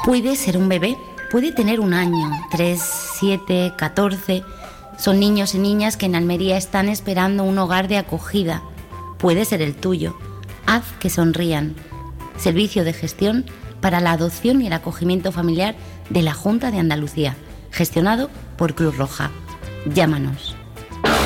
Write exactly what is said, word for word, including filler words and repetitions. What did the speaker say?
Puede ser un bebé, puede tener un año, tres, siete, catorce. Son niños y niñas que en Almería están esperando un hogar de acogida. Puede ser el tuyo. Haz que sonrían. Servicio de gestión para la adopción y el acogimiento familiar de la Junta de Andalucía, gestionado por Cruz Roja. Llámanos.